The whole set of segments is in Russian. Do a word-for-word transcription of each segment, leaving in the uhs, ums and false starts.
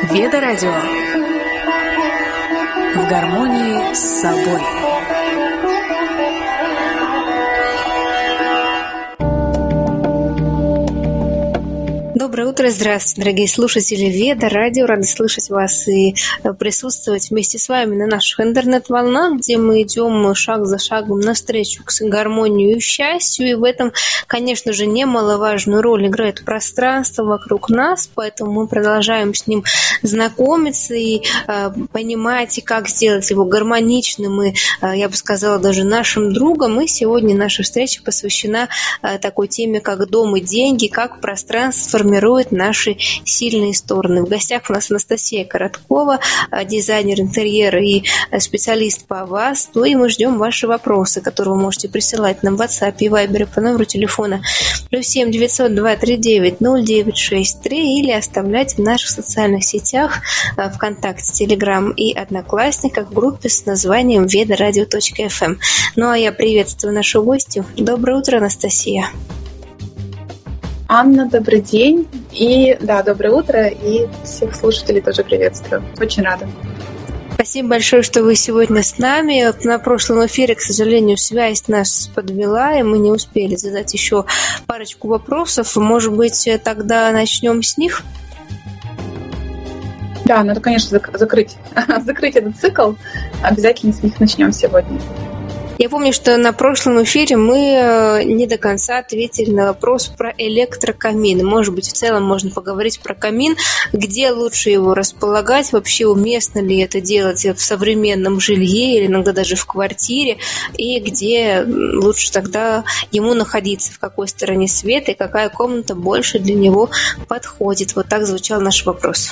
Веда-радио. В гармонии с собой. Доброе утро, здравствуйте, дорогие слушатели Веда-радио. Рада слышать вас и присутствовать вместе с вами на наших интернет-волнах, где мы идем шаг за шагом навстречу к гармонии и счастью. И в этом, конечно же, немаловажную роль играет пространство вокруг нас, поэтому мы продолжаем с ним знакомиться и э, понимать, как сделать его гармоничным и, э, я бы сказала, даже нашим другом. И сегодня наша встреча посвящена э, такой теме, как дом и деньги, как пространство формирует наши сильные стороны. В гостях у нас Анастасия Короткова, дизайнер интерьера и специалист по АВАС. Ну и мы ждем ваши вопросы, которые вы можете присылать нам в WhatsApp и Viber по номеру телефона плюс семь девятьсот два три девять ноль девять шесть три или оставлять в наших социальных сетях ВКонтакте, Телеграм и Одноклассниках в группе с названием ведарадио точка эф эм. Ну а я приветствую нашу гостью. Доброе утро, Анастасия. Анна, добрый день. И да, доброе утро. И всех слушателей тоже приветствую. Очень рада. Спасибо большое, что вы сегодня с нами. На прошлом эфире, к сожалению, связь нас подвела, и мы не успели задать еще парочку вопросов. Может быть, тогда начнем с них? Да, надо, конечно, закрыть, закрыть этот цикл. Обязательно с них начнем сегодня. Я помню, что на прошлом эфире мы не до конца ответили на вопрос про электрокамин. Может быть, в целом можно поговорить про камин, где лучше его располагать, вообще уместно ли это делать в современном жилье или иногда даже в квартире, и где лучше тогда ему находиться, в какой стороне света и какая комната больше для него подходит. Вот так звучал наш вопрос.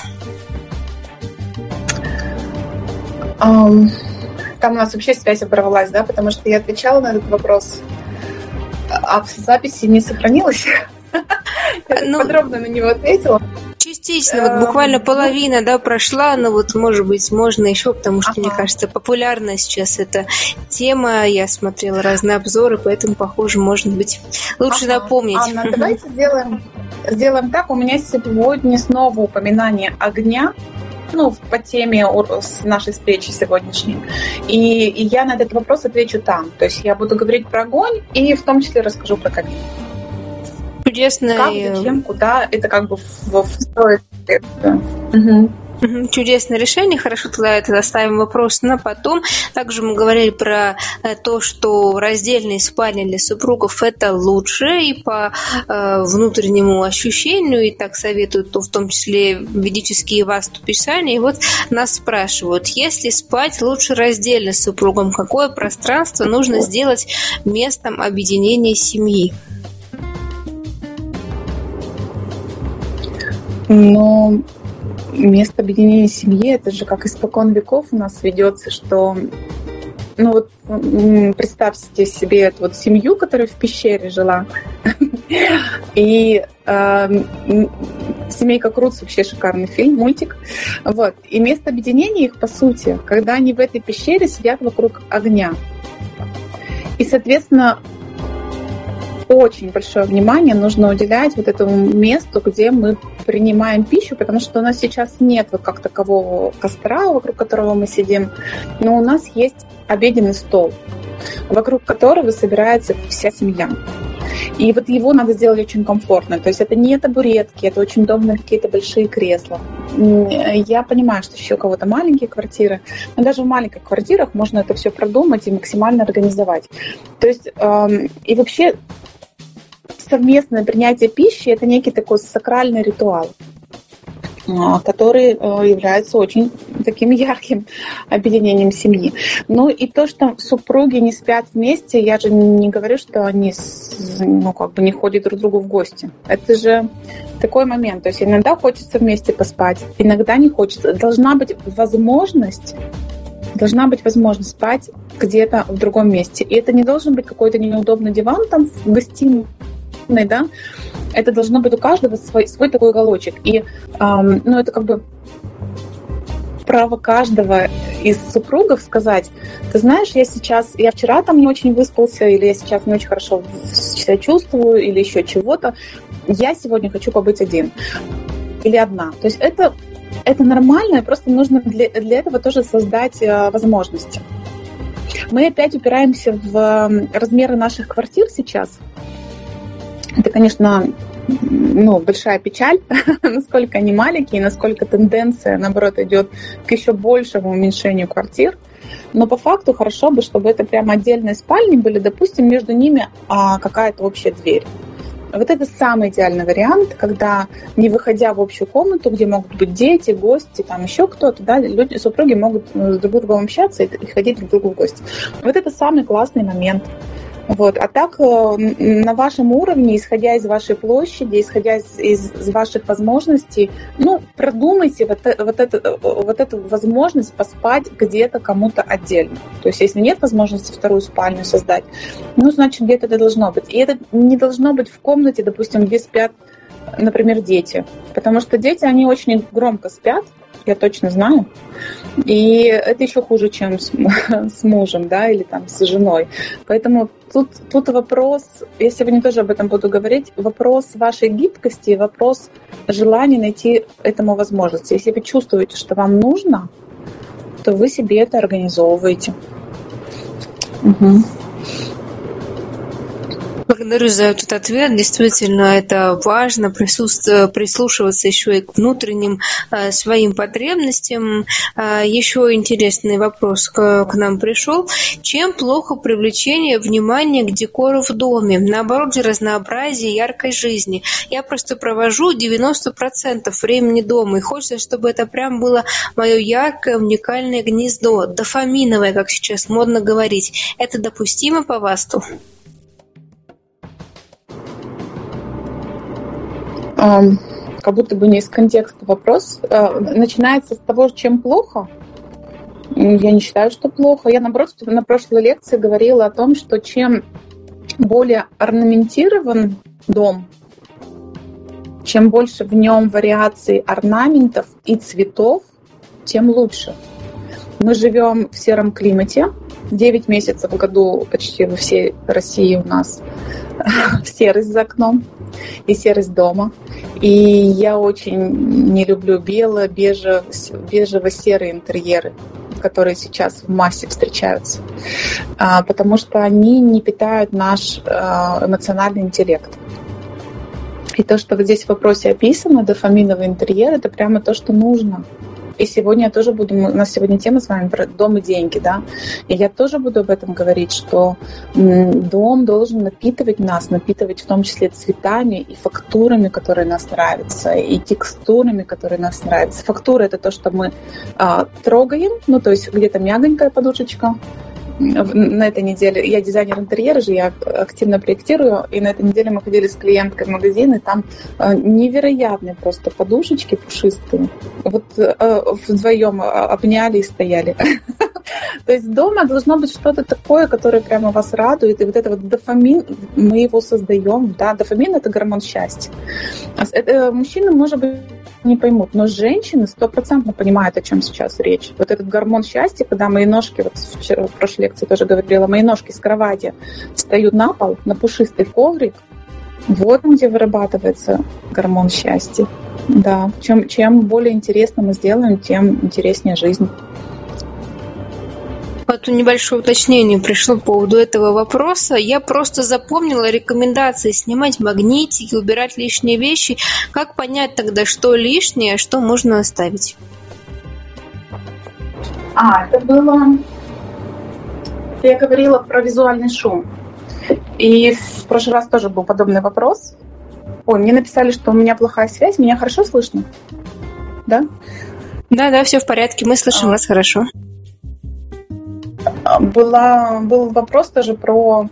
Um... Там у нас вообще связь оборвалась, да, потому что я отвечала на этот вопрос, а в записи не сохранилось. Я ну, подробно на него ответила. Частично, вот буквально половина, да, прошла, но вот, может быть, можно еще, потому что, ага. мне кажется, популярна сейчас эта тема. Я смотрела разные обзоры, поэтому, похоже, может быть, лучше ага. напомнить. Анна, давайте сделаем, сделаем так. У меня сегодня снова упоминание огня. Ну, по теме с нашей встречи сегодняшней. И, и я на этот вопрос отвечу там. То есть я буду говорить про огонь и в том числе расскажу про камин. Чудесно. Как, зачем, куда, это как бы встроить. Угу. Чудесное решение. Хорошо, тогда это оставим вопрос на потом. Также мы говорили про то, что раздельные спальни для супругов это лучше и по э, внутреннему ощущению, и так советуют, то в том числе ведические васту-писания. И вот нас спрашивают, если спать лучше раздельно с супругом, какое пространство нужно сделать местом объединения семьи? Ну... Место объединения семьи, это же как испокон веков у нас ведется, что, ну вот представьте себе эту вот семью, которая в пещере жила, и э, «Семейка Крудс» вообще шикарный фильм, мультик, вот, и место объединения их, по сути, когда они в этой пещере сидят вокруг огня, и, соответственно, очень большое внимание нужно уделять вот этому месту, где мы принимаем пищу, потому что у нас сейчас нет вот как такового костра, вокруг которого мы сидим, но у нас есть обеденный стол, вокруг которого собирается вся семья. И вот его надо сделать очень комфортно. То есть это не табуретки, это очень удобные какие-то большие кресла. Я понимаю, что еще у кого-то маленькие квартиры, но даже в маленьких квартирах можно это все продумать и максимально организовать. То есть э, и вообще совместное принятие пищи – это некий такой сакральный ритуал, который является очень таким ярким объединением семьи. Ну и то, что супруги не спят вместе, я же не говорю, что они ну, как бы не ходят друг к другу в гости. Это же такой момент. То есть иногда хочется вместе поспать, иногда не хочется. Должна быть возможность Должна быть возможность спать где-то в другом месте. И это не должен быть какой-то неудобный диван там в гостиной, да? Это должно быть у каждого свой, свой такой уголочек. И эм, ну, это как бы право каждого из супругов сказать: ты знаешь, я сейчас, я вчера там не очень выспался, или я сейчас не очень хорошо себя чувствую, или еще чего-то. Я сегодня хочу побыть один или одна. То есть это это нормально, просто нужно для, для этого тоже создать возможности. Мы опять упираемся в размеры наших квартир сейчас. Это, конечно, ну, большая печаль, насколько они маленькие, насколько тенденция, наоборот, идет к еще большему уменьшению квартир. Но по факту хорошо бы, чтобы это прямо отдельные спальни были, допустим, между ними а, какая-то общая дверь. Вот это самый идеальный вариант, когда, не выходя в общую комнату, где могут быть дети, гости, там еще кто-то, да, люди, супруги могут друг с другом общаться и ходить друг к другу в гости. Вот это самый классный момент. Вот. А так на вашем уровне, исходя из вашей площади, исходя из, из ваших возможностей, ну, продумайте вот, вот, это, вот эту возможность поспать где-то кому-то отдельно. То есть если нет возможности вторую спальню создать, ну, значит, где-то это должно быть. И это не должно быть в комнате, допустим, где спят, например, дети. Потому что дети, они очень громко спят, я точно знаю. И это еще хуже, чем с, с мужем, да, или там с женой. Поэтому тут, тут вопрос, я сегодня тоже об этом буду говорить, вопрос вашей гибкости, вопрос желания найти этому возможности. Если вы чувствуете, что вам нужно, то вы себе это организовываете. Угу. Благодарю за этот ответ. Действительно, это важно, прислушиваться еще и к внутренним э, своим потребностям. Э, еще интересный вопрос к, к нам пришел. Чем плохо привлечение внимания к декору в доме? Наоборот же, разнообразие яркой жизни. Я просто провожу девяносто процентов времени дома, и хочется, чтобы это прям было мое яркое, уникальное гнездо, дофаминовое, как сейчас модно говорить. Это допустимо по ВАСТу? Как будто бы не из контекста вопрос. Начинается с того, чем плохо. Я не считаю, что плохо. Я, наоборот, на прошлой лекции говорила о том, что чем более орнаментирован дом, чем больше в нем вариаций орнаментов и цветов, тем лучше. Мы живем в сером климате. девять месяцев в году почти во всей России у нас серость за окном и серость дома. И я очень не люблю бело, бежево, бежево-серые интерьеры, которые сейчас в массе встречаются, потому что они не питают наш эмоциональный интеллект. И то, что вот здесь в вопросе описано, дофаминовый интерьер, это прямо то, что нужно. И сегодня я тоже буду, у нас сегодня тема с вами про дом и деньги, да, и я тоже буду об этом говорить, что дом должен напитывать нас, напитывать в том числе цветами и фактурами, которые нас нравятся, и текстурами, которые нас нравятся. Фактура — это то, что мы а, трогаем, ну, то есть где-то мягонькая подушечка. На этой неделе, я дизайнер интерьера же, я активно проектирую, и на этой неделе мы ходили с клиенткой в магазин, и там невероятные просто подушечки пушистые. Вот вдвоем обняли и стояли. То есть дома должно быть что-то такое, которое прямо вас радует, и вот это вот дофамин, мы его создаем, да, дофамин — это гормон счастья. Это мужчины, может быть, не поймут, но женщины стопроцентно понимают, о чем сейчас речь. Вот этот гормон счастья, когда мои ножки, вот вчера в прошлой лекции тоже говорила, мои ножки с кровати встают на пол, на пушистый коврик, вот где вырабатывается гормон счастья. Да, чем, чем более интересно мы сделаем, тем интереснее жизнь. Вот небольшое уточнение пришло по поводу этого вопроса. Я просто запомнила рекомендации снимать магнитики, убирать лишние вещи. Как понять тогда, что лишнее, а что можно оставить? А, это было... Я говорила про визуальный шум. И в прошлый раз тоже был подобный вопрос. Ой, мне написали, что у меня плохая связь. Меня хорошо слышно? Да? Да, да, все в порядке. Мы слышим а. вас хорошо. Была, был вопрос тоже про...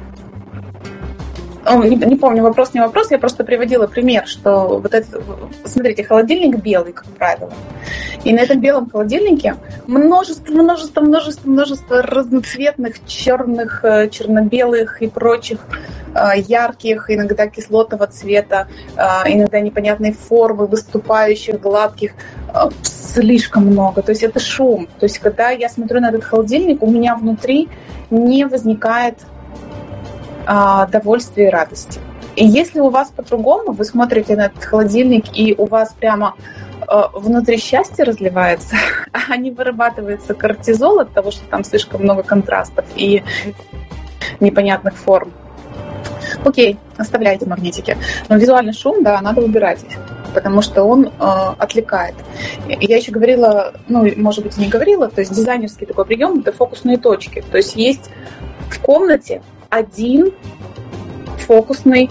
Не, не помню, вопрос не вопрос, я просто приводила пример, что вот это, смотрите, холодильник белый, как правило, и на этом белом холодильнике множество, множество, множество, множество разноцветных, черных, черно-белых и прочих ярких, иногда кислотного цвета, иногда непонятной формы, выступающих, гладких, слишком много. То есть это шум. То есть когда я смотрю на этот холодильник, у меня внутри не возникает а, довольствия и радости. И если у вас по-другому, вы смотрите на этот холодильник, и у вас прямо внутри счастье разливается, а не вырабатывается кортизол от того, что там слишком много контрастов и непонятных форм. Окей, оставляйте магнитики. Но визуальный шум, да, надо убирать, потому что он э, отвлекает. Я еще говорила, ну, может быть, не говорила, то есть дизайнерский такой прием — это фокусные точки. То есть есть в комнате один фокусный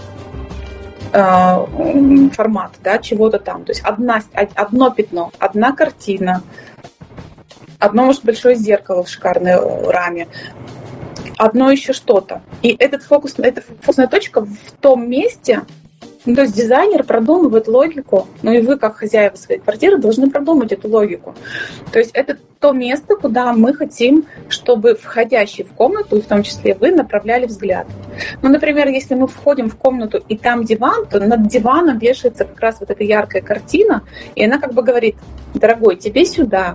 э, формат, да, чего-то там. То есть одна, одно пятно, одна картина, одно, может, большое зеркало в шикарной раме, одно еще что-то. И этот фокус, эта фокусная точка в том месте, ну, то есть дизайнер продумывает логику, ну и вы, как хозяева своей квартиры, должны продумать эту логику. То есть это то место, куда мы хотим, чтобы входящий в комнату, и в том числе вы, направляли взгляд. Ну, например, если мы входим в комнату, и там диван, то над диваном вешается как раз вот эта яркая картина, и она как бы говорит: дорогой, тебе сюда.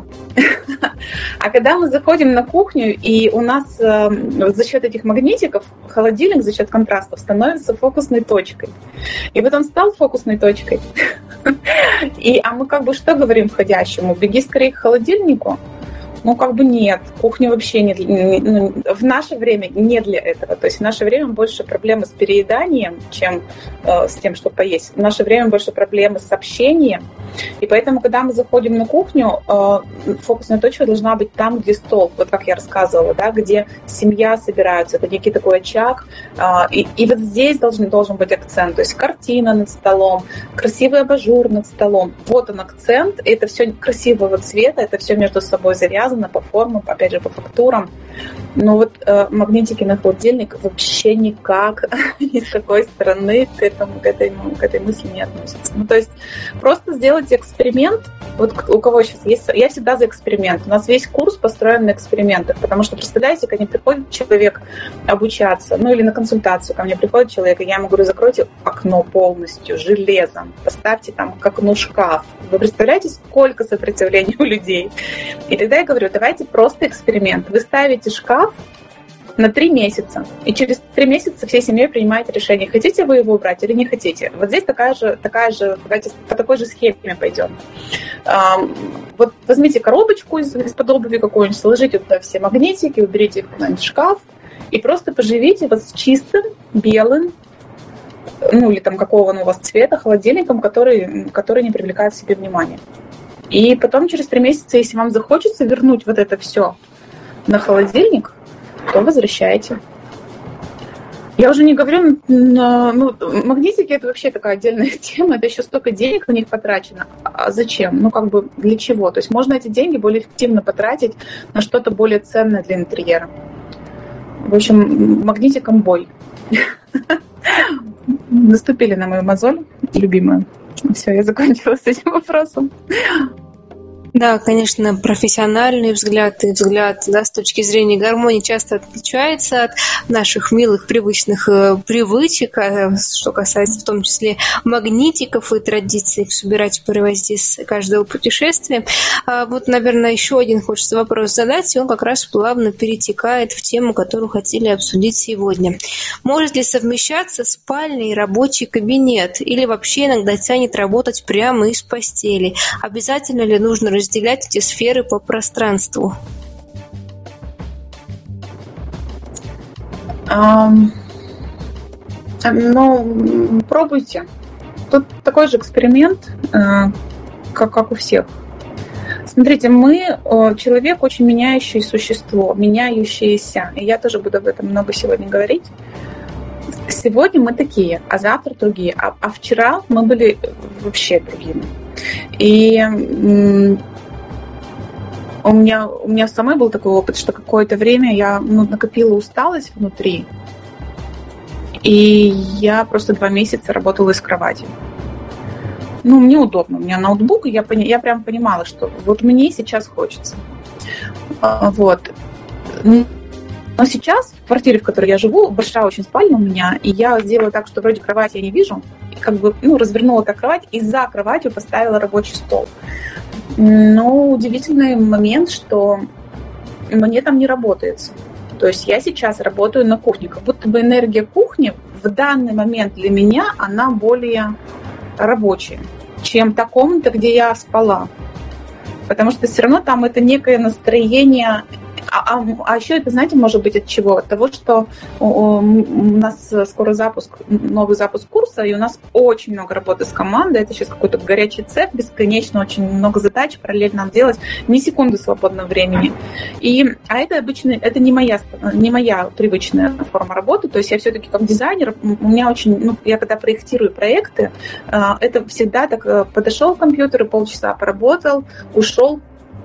А когда мы заходим на кухню, и у нас за счет этих магнитиков холодильник за счет контрастов становится фокусной точкой. И вот он стал фокусной точкой. И, а мы как бы что говорим входящему? Беги скорее к холодильнику. Ну, как бы нет, кухня вообще не, не ну, в наше время не для этого. То есть в наше время больше проблемы с перееданием, чем э, с тем, чтобы поесть. В наше время больше проблемы с общением. И поэтому, когда мы заходим на кухню, э, фокусная точка должна быть там, где стол. Вот как я рассказывала, да, где семья собирается. Это некий такой очаг. Э, и, и вот здесь должен, должен быть акцент. То есть картина над столом, красивый абажур над столом. Вот он акцент. И это все красивого цвета, это все между собой завязано по формам, опять же, по фактурам. Но вот э, магнитики на холодильник вообще никак, ни с какой стороны к, этому, к, этой, к этой мысли не относятся. Ну, то есть просто сделайте эксперимент. Вот у кого сейчас есть... Я всегда за эксперимент. У нас весь курс построен на экспериментах, потому что, представляете, ко мне приходит человек обучаться, ну или на консультацию ко мне приходит человек, и я ему говорю: закройте окно полностью железом, поставьте там к окну шкаф. Вы представляете, сколько сопротивления у людей? И тогда я говорю: давайте просто эксперимент. Вы ставите шкаф на три месяца, и через три месяца всей семьей принимаете решение, хотите вы его убрать или не хотите. Вот здесь такая же, такая же, давайте по такой же схеме пойдем. Вот возьмите коробочку из-под обуви какую-нибудь, сложите туда все магнитики, уберите их куда-нибудь в шкаф и просто поживите вот с чистым, белым, ну или там какого у вас цвета, холодильником, который, который не привлекает к себе внимания. И потом через три месяца, если вам захочется вернуть вот это все на холодильник, то возвращайте. Я уже не говорю, ну, магнитики — это вообще такая отдельная тема, это еще столько денег на них потрачено. А зачем? Ну, как бы для чего? То есть можно эти деньги более эффективно потратить на что-то более ценное для интерьера. В общем, магнитиком бой. Наступили на мою мозоль, любимую. Все, я закончила с этим вопросом. Да, конечно, профессиональный взгляд и взгляд, да, с точки зрения гармонии часто отличается от наших милых, привычных э, привычек, э, что касается в том числе магнитиков и традиций их собирать и привозить из каждого путешествия. А вот, наверное, еще один хочется вопрос задать, и он как раз плавно перетекает в тему, которую хотели обсудить сегодня. Может ли совмещаться спальный и рабочий кабинет? Или вообще иногда тянет работать прямо из постели? Обязательно ли нужно разделять эти сферы по пространству? Um, ну, пробуйте. Тут такой же эксперимент, как, как у всех. Смотрите, мы человек очень меняющее существо, меняющееся. И я тоже буду об этом много сегодня говорить. Сегодня мы такие, а завтра другие. А, а вчера мы были вообще другими. И у меня, у меня самой был такой опыт, что какое-то время я ну, накопила усталость внутри, и я просто два месяца работала из кровати. Ну, мне удобно, у меня ноутбук, и я, я прям понимала, что вот мне сейчас хочется. Вот. Но сейчас в квартире, в которой я живу, большая очень спальня у меня, и я сделала так, что вроде кровати я не вижу, и как бы ну, развернула так кровать, и за кроватью поставила рабочий стол. Но удивительный момент, что мне там не работается. То есть я сейчас работаю на кухне, как будто бы энергия кухни в данный момент для меня, она более рабочая, чем та комната, где я спала. Потому что все равно там это некое настроение. А, а, а еще это, знаете, может быть от чего? От того, что у, у нас скоро запуск, новый запуск курса, и у нас очень много работы с командой. Это сейчас какой-то горячий цех, бесконечно, очень много задач параллельно нам делать, ни секунды свободного времени. И, а это обычно, это не моя, не моя привычная форма работы. То есть я все-таки как дизайнер, у меня очень, ну, я когда проектирую проекты, это всегда так: подошел к компьютеру, полчаса поработал, ушел,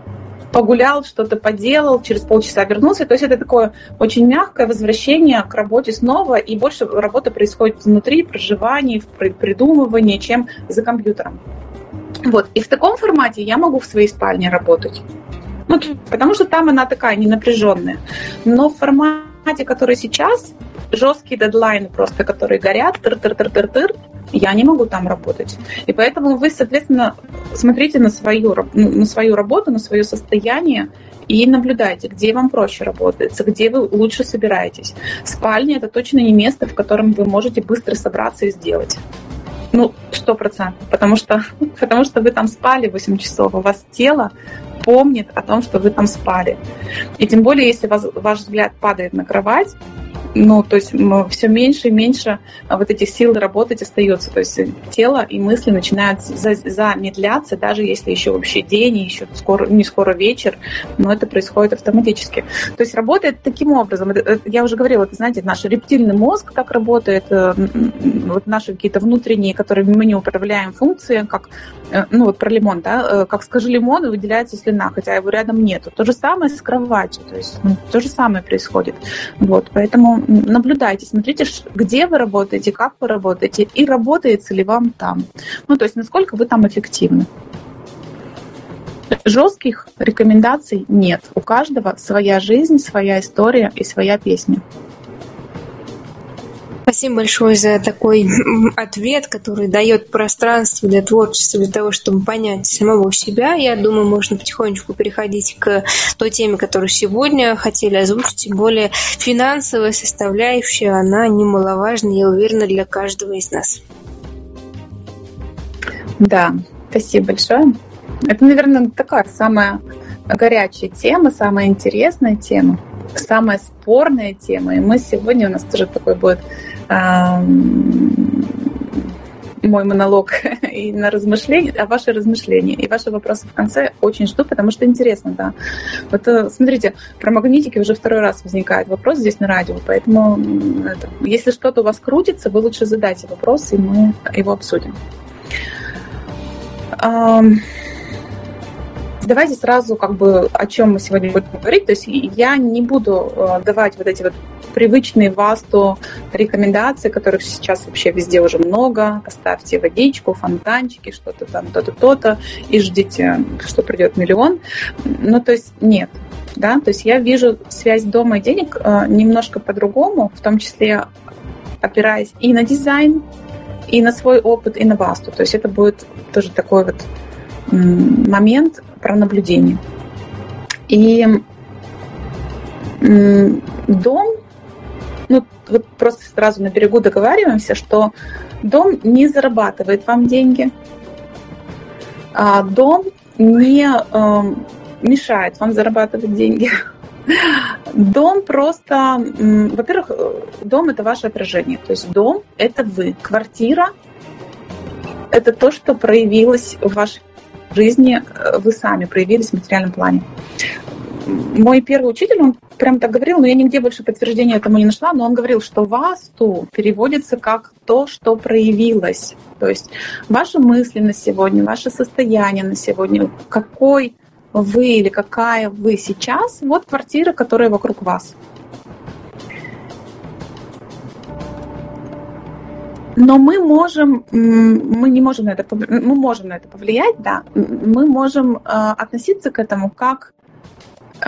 погулял, что-то поделал, через полчаса вернулся. То есть это такое очень мягкое возвращение к работе снова, и больше работа происходит внутри, проживании, в придумывании, чем за компьютером. Вот. И в таком формате я могу в своей спальне работать. Ну, потому что там она такая ненапряженная. Но в формате, который сейчас, жесткие дедлайны просто, которые горят, тыр-тыр-тыр-тыр-тыр, я не могу там работать. И поэтому вы, соответственно, смотрите на свою, на свою работу, на свое состояние и наблюдайте, где вам проще работается, где вы лучше собираетесь. Спальня – это точно не место, в котором вы можете быстро собраться и сделать. Ну, сто процентов. Потому что, потому что вы там спали восемь часов, у вас тело помнит о том, что вы там спали. И тем более, если вас, ваш взгляд падает на кровать, ну, то есть все меньше и меньше вот этих сил работать остается. То есть тело и мысли начинают замедляться, даже если еще вообще день, и еще скоро, не скоро вечер, но это происходит автоматически. То есть работает таким образом. Я уже говорила, это, знаете, наш рептильный мозг так работает, вот наши какие-то внутренние, которые мы не управляем, функции, как, ну вот про лимон, да, как скажи лимон, и выделяется слюна, хотя его рядом нету. То же самое с кроватью, то есть ну, то же самое происходит. Вот, поэтому наблюдайте, смотрите, где вы работаете, как вы работаете, и работает ли вам там. Ну, то есть, насколько вы там эффективны. Жестких рекомендаций нет. У каждого своя жизнь, своя история и своя песня. Спасибо большое за такой ответ, который дает пространство для творчества, для того, чтобы понять самого себя. Я думаю, можно потихонечку переходить к той теме, которую сегодня хотели озвучить. Тем более финансовая составляющая, она немаловажна, я уверена, для каждого из нас. Да, спасибо большое. Это, наверное, такая самая горячая тема, самая интересная тема, самая спорная тема. И мы сегодня, у нас тоже такой будет мой монолог и на размышления, а ваши размышления и ваши вопросы в конце очень жду, потому что интересно, да. Вот смотрите, про магнитики уже второй раз возникает вопрос здесь на радио, поэтому это, если что-то у вас крутится, вы лучше задайте вопрос, и мы его обсудим. Давайте сразу, как бы, о чем мы сегодня будем говорить. То есть я не буду давать вот эти вот привычные ВАСТу рекомендации, которых сейчас вообще везде уже много. Поставьте водичку, фонтанчики, что-то там, то-то, то-то, и ждите, что придет миллион. Ну, то есть нет. Да? То есть я вижу связь дома и денег немножко по-другому, в том числе опираясь и на дизайн, и на свой опыт, и на ВАСТу. То есть это будет тоже такой вот момент про наблюдение. И дом, ну вот просто сразу на берегу договариваемся, что дом не зарабатывает вам деньги, а дом не э, мешает вам зарабатывать деньги. Дом просто, во-первых, дом – это ваше отражение, то есть дом – это вы, квартира – это то, что проявилось в вашей жизни, вы сами проявились в материальном плане. Мой первый учитель, он прям так говорил, но я нигде больше подтверждения этому не нашла, но он говорил, что васту переводится как то, что проявилось. То есть ваши мысли на сегодня, ваше состояние на сегодня, какой вы или какая вы сейчас, вот квартира, которая вокруг вас. Но мы можем, мы не можем на это, мы можем на это повлиять, да, мы можем э, относиться к этому как э,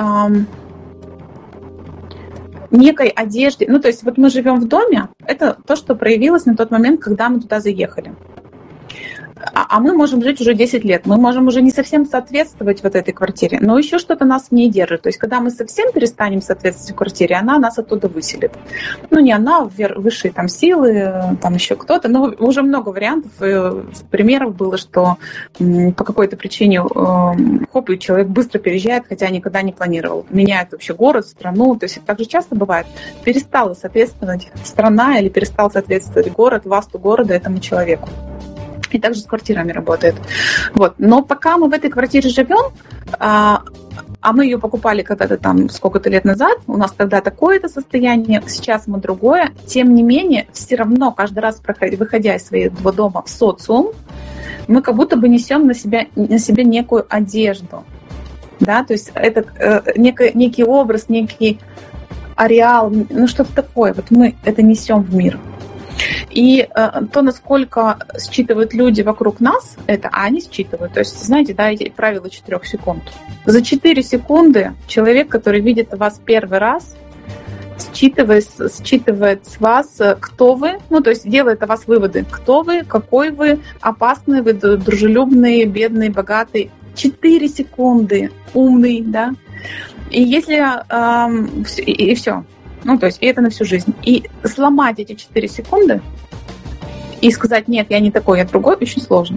некой одежде. Ну, то есть вот мы живем в доме, это то, что проявилось на тот момент, когда мы туда заехали. а мы можем жить уже десять лет, мы можем уже не совсем соответствовать вот этой квартире, но еще что-то нас в ней держит. То есть когда мы совсем перестанем соответствовать квартире, она нас оттуда выселит. Ну, не она, высшие там силы, там еще кто-то, но уже много вариантов, примеров было, что по какой-то причине хоп, и человек быстро переезжает, хотя никогда не планировал. Меняет вообще город, страну. То есть это так же часто бывает. Перестала соответствовать страна или перестал соответствовать город, васту города этому человеку. И также с квартирами работает. Вот. Но пока мы в этой квартире живем, а, а мы ее покупали когда-то там сколько-то лет назад, у нас тогда такое-то состояние, сейчас мы другое, тем не менее, все равно каждый раз, проходя, выходя из своего дома в социум, мы как будто бы несем на себя, на себе некую одежду. Да? То есть это э, некий, некий образ, некий ареал, ну что-то такое. Вот мы это несем в мир. И э, то, насколько считывают люди вокруг нас, это а они считывают. То есть, знаете, да, эти правила четырех секунд. За четыре секунды человек, который видит вас первый раз, считывает, считывает с вас, кто вы, ну, то есть делает о вас выводы. Кто вы, какой вы, опасный вы, дружелюбный, бедный, богатый. Четыре секунды, умный, да. И если... Эм, и, и все. Ну, то есть, и это на всю жизнь. И сломать эти четыре секунды и сказать, нет, я не такой, я другой, очень сложно.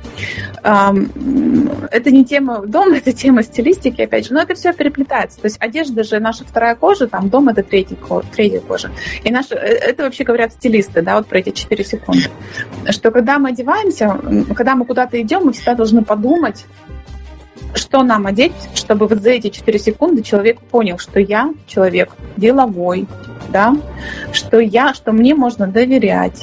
Это не тема дома, это тема стилистики, опять же, но это все переплетается. То есть одежда же наша вторая кожа, там дом это третья, третья кожа. И наша, это вообще говорят стилисты, да, вот про эти четыре секунды. Что когда мы одеваемся, когда мы куда-то идем, мы всегда должны подумать, что нам одеть, чтобы вот за эти четыре секунды человек понял, что я человек деловой, да, что я, что мне можно доверять.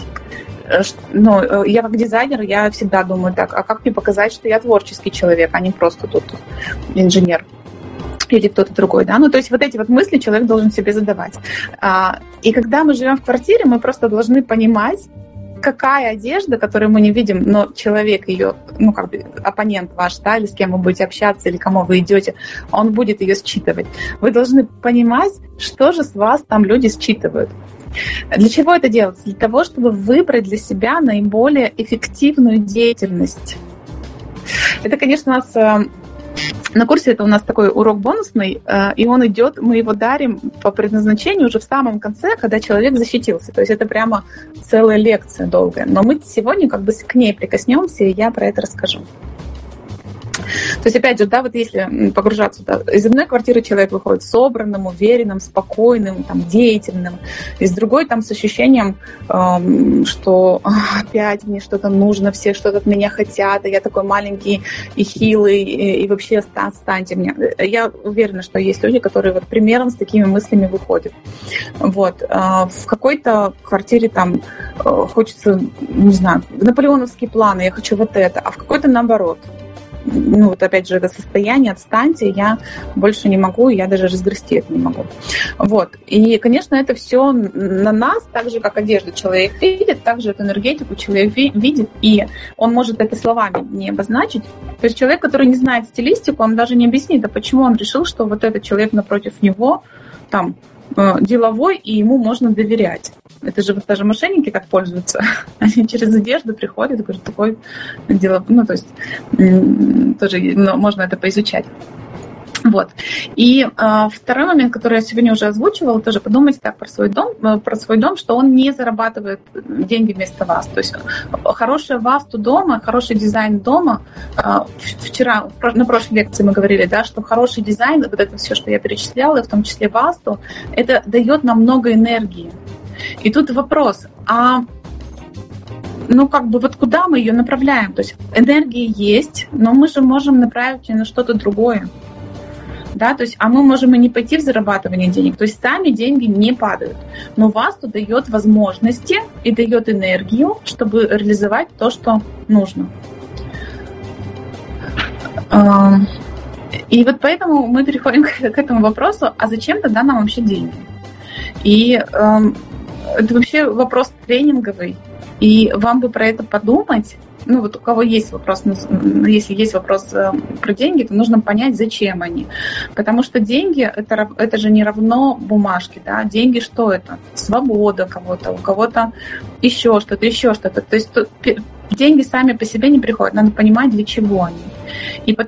Но я как дизайнер, я всегда думаю так, а как мне показать, что я творческий человек, а не просто тут инженер или кто-то другой, да, ну, то есть вот эти вот мысли человек должен себе задавать. И когда мы живем в квартире, мы просто должны понимать, какая одежда, которую мы не видим, но человек ее, ну, как бы оппонент ваш, да, или с кем вы будете общаться, или кому вы идете, он будет ее считывать. Вы должны понимать, что же с вас там люди считывают. Для чего это делается? Для того, чтобы выбрать для себя наиболее эффективную деятельность. Это, конечно, у нас на курсе это у нас такой урок бонусный, и он идет, мы его дарим по предназначению уже в самом конце, когда человек защитился. То есть это прямо целая лекция долгая. Но мы сегодня как бы к ней прикоснемся, и я про это расскажу. То есть, опять же, да, вот если погружаться туда, из одной квартиры человек выходит собранным, уверенным, спокойным, там, деятельным, из другой там с ощущением, эм, что опять мне что-то нужно, все что-то от меня хотят, и я такой маленький и хилый, и, и вообще отстаньте меня. Я уверена, что есть люди, которые вот примерно с такими мыслями выходят. Вот. В какой-то квартире там хочется, не знаю, наполеоновские планы, я хочу вот это, а в какой-то наоборот. Ну, вот опять же, это состояние, отстаньте, я больше не могу, я даже разгрести это не могу. Вот. И, конечно, это все на нас, так же, как одежду человек видит, так же эту энергетику человек видит, и он может это словами не обозначить. То есть человек, который не знает стилистику, он даже не объяснит, а почему он решил, что вот этот человек напротив него, там, деловой, и ему можно доверять. Это же вот даже мошенники так пользуются. Они через одежду приходят и говорят, такой дело, ну, то есть тоже ну, можно это поизучать. Вот. И э, второй момент, который я сегодня уже озвучивала, тоже подумайте так про свой дом, про свой дом, что он не зарабатывает деньги вместо вас. То есть хорошая васту дома, хороший дизайн дома. Э, вчера, на прошлой лекции мы говорили, да, что хороший дизайн, вот это все, что я перечисляла, в том числе васту, это дает нам много энергии. И тут вопрос, а ну, как бы, вот куда мы ее направляем? То есть энергия есть, но мы же можем направить ее на что-то другое. Да, то есть, а мы можем и не пойти в зарабатывание денег, то есть сами деньги не падают, но васту дает возможности и дает энергию, чтобы реализовать то, что нужно. И вот поэтому мы переходим к этому вопросу, а зачем тогда нам вообще деньги? И это вообще вопрос тренинговый, и вам бы про это подумать, ну вот у кого есть вопрос, если есть вопрос про деньги, то нужно понять, зачем они. Потому что деньги это, это же не равно бумажке, да. Деньги что это? Свобода кого-то, у кого-то еще что-то, еще что-то. То есть деньги сами по себе не приходят, надо понимать, для чего они. И